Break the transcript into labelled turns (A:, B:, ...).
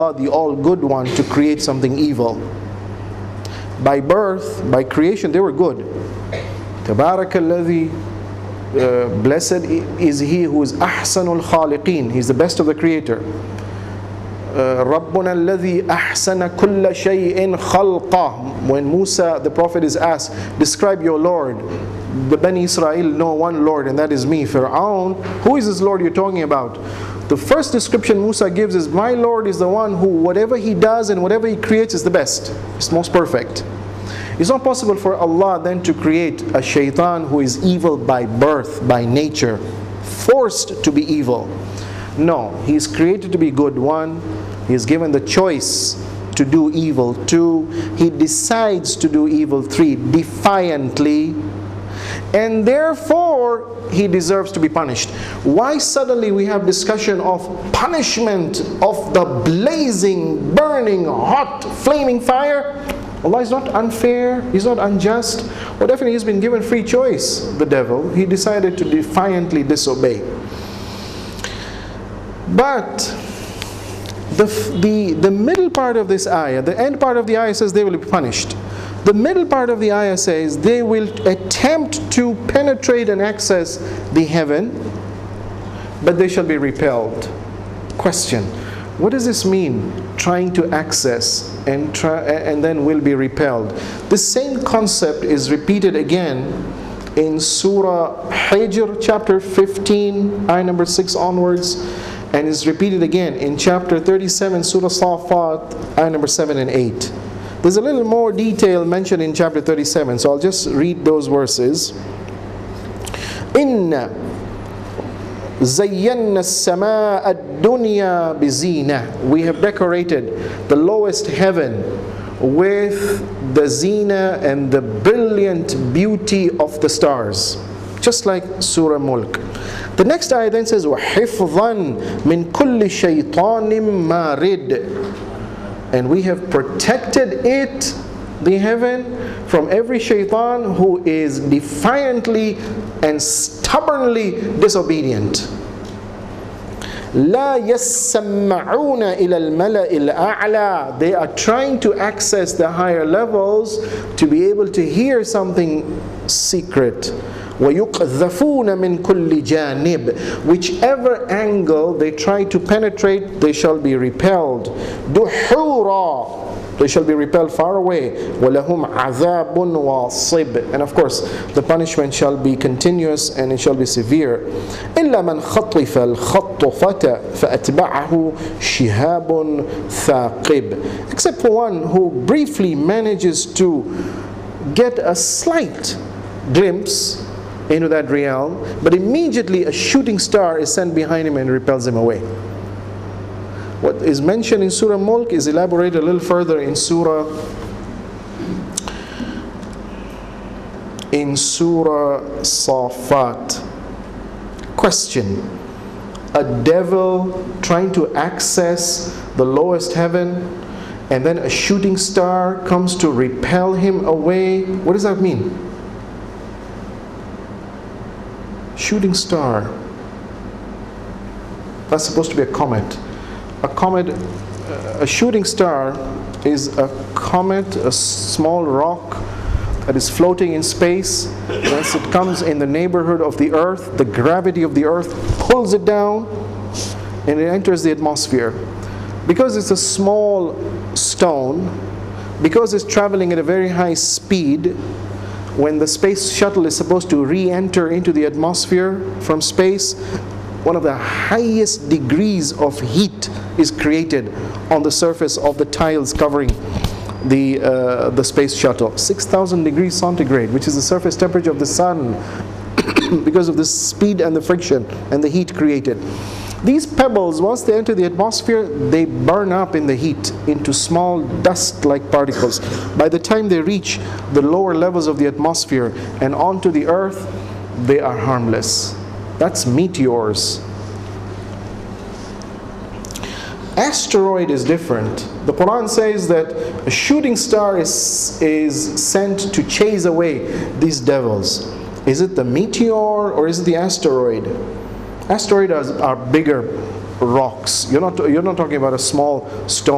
A: the all good one, to create something evil. By birth, by creation, they were good. Tabarakalladhi, blessed is he who is ahsanul khaliqeen. He's the best of the creator. Rabbuna alladhi ahsana kulla shay'in khalqah. When Musa the prophet is asked, describe your Lord, the Bani Israel know one Lord, and that is me. Fir'aun, who is this Lord you're talking about? The first description Musa gives is, my Lord is the one who whatever he does and whatever he creates is the best. It's most perfect. It's not possible for Allah then to create a shaitan who is evil by birth, by nature, forced to be evil. No, he is created to be good. One, he is given the choice to do evil. Two, he decides to do evil. Three, defiantly. And therefore, he deserves to be punished. Why suddenly we have discussion of punishment of the blazing, burning, hot, flaming fire? Allah is not unfair, He's not unjust. Well, definitely He's been given free choice, the devil. He decided to defiantly disobey. But the middle part of this ayah, the end part of the ayah says they will be punished. The middle part of the ayah says they will attempt to penetrate and access the heaven, but they shall be repelled. Question: what does this mean? Trying to access and then will be repelled. The same concept is repeated again in Surah Hijr, chapter 15, ayah number 6 onwards, and is repeated again in chapter 37, Surah Safat, ayah number 7 and 8. There's a little more detail mentioned in chapter 37, so I'll just read those verses. Inna zayyana as-samaa ad-dunya bizina. We have decorated the lowest heaven with the zina and the brilliant beauty of the stars, just like Surah Mulk. The next ayah then says, وَحِفْظًا مِنْ كُلِّ شَيْطَانٍ مَارِدٍ. And we have protected it, the heaven, from every shaitan who is defiantly and stubbornly disobedient. لا يسمعون إلى الملأ الأعلى. They are trying to access the higher levels to be able to hear something secret. وَيُقْذَفُونَ مِنْ كُلِّ جَانِبٍ. Whichever angle they try to penetrate, they shall be repelled. دُحُورًا. They shall be repelled far away. وَلَهُمْ عَذَابٌ وَاصِبٌ. And of course, the punishment shall be continuous and it shall be severe. إِلَّا مَنْ خَطِفَ الْخَطُّفَةَ فَأَتْبَعَهُ شِهَابٌ ثَاقِبٌ. Except for one who briefly manages to get a slight glimpse into that realm, but immediately a shooting star is sent behind him and repels him away. What is mentioned in Surah Mulk is elaborated a little further in Surah Safat. Question: a devil trying to access the lowest heaven, and then a shooting star comes to repel him away. What does that mean? Shooting star. That's supposed to be a comet. A comet, a shooting star is a comet, a small rock that is floating in space. Once it comes in the neighborhood of the earth, the gravity of the earth pulls it down and it enters the atmosphere. Because it's a small stone, because it's traveling at a very high speed, when the space shuttle is supposed to re-enter into the atmosphere from space, one of the highest degrees of heat is created on the surface of the tiles covering the space shuttle. 6,000 degrees centigrade, which is the surface temperature of the sun, because of the speed and the friction and the heat created. These pebbles, once they enter the atmosphere, they burn up in the heat into small dust-like particles. By the time they reach the lower levels of the atmosphere and onto the earth, they are harmless. That's meteors. Asteroid is different. The Quran says that a shooting star is sent to chase away these devils. Is it the meteor or is it the asteroid? Asteroids are bigger rocks. You're not talking about a small stone